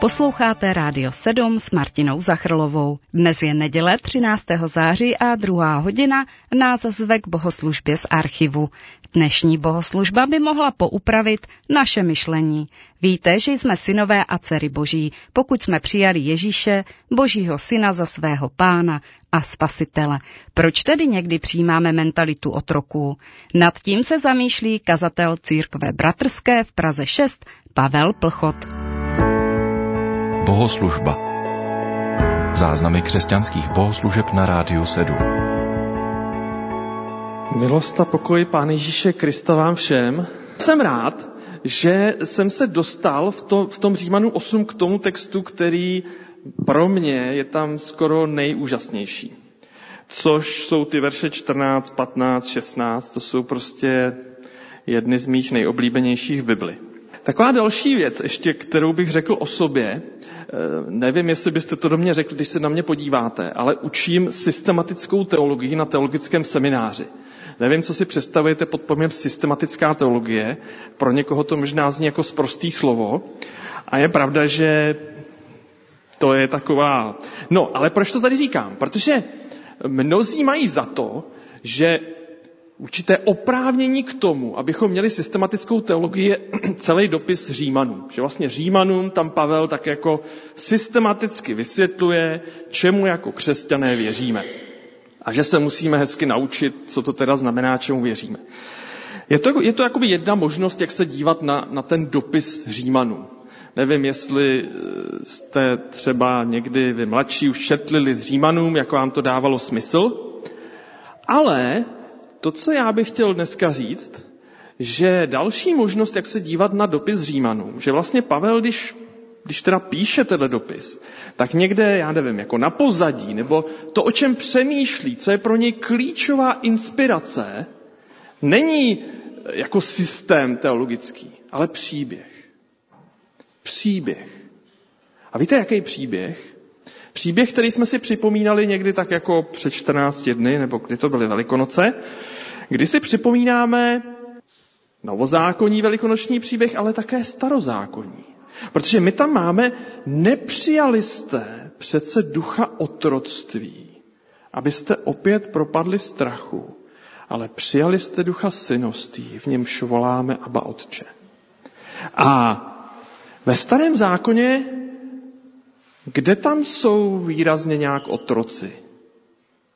Posloucháte Rádio 7 s Martinou Zachrlovou. Dnes je neděle 13. září a 2. hodina nás zve k bohoslužbě z archivu. Dnešní bohoslužba by mohla poupravit naše myšlení. Víte, že jsme synové a dcery Boží, pokud jsme přijali Ježíše, Božího syna, za svého pána a spasitele. Proč tedy někdy přijímáme mentalitu otroků? Nad tím se zamýšlí kazatel Církve bratrské v Praze 6 Pavel Plchot. Bohoslužba. Záznamy křesťanských bohoslužeb na Rádiu 7. Milost a pokoj Pána Ježíše Krista vám všem. Jsem rád, že jsem se dostal v tom Římanů 8 k tomu textu, který pro mě je tam skoro nejúžasnější. Což jsou ty verše 14, 15, 16, to jsou prostě jedny z mých nejoblíbenějších v Bibli. Taková další věc, ještě kterou bych řekl o sobě, nevím, jestli byste to do mě řekli, když se na mě podíváte, ale učím systematickou teologii na teologickém semináři. Nevím, co si představujete pod pojmem systematická teologie, pro někoho to možná zní jako sprostý slovo a je pravda, že to je taková... No, ale proč to tady říkám? Protože mnozí mají za to, že určité oprávnění k tomu, abychom měli systematickou teologii, je celý dopis Římanům. Že vlastně Římanům tam Pavel tak jako systematicky vysvětluje, čemu jako křesťané věříme. A že se musíme hezky naučit, co to teda znamená, čemu věříme. Je to jakoby jedna možnost, jak se dívat na ten dopis Římanům. Nevím, jestli jste třeba někdy vy mladší už četli list Římanům, jak vám to dávalo smysl, ale to, co já bych chtěl dneska říct, že další možnost, jak se dívat na dopis Římanům, že vlastně Pavel, když teda píše tenhle dopis, tak někde, já nevím, jako na pozadí, nebo to, o čem přemýšlí, co je pro něj klíčová inspirace, není jako systém teologický, ale příběh. Příběh. A víte, jaký příběh? Příběh, který jsme si připomínali někdy tak jako před 14 dny, nebo kdy to byly Velikonoce, kdy si připomínáme novozákonní velikonoční příběh, ale také starozákonní. Protože my tam máme: nepřijali jste přece ducha otroctví, abyste opět propadli strachu, ale přijali jste ducha syností, v němž voláme Abba Otče. A ve Starém zákoně, kde tam jsou výrazně nějak otroci?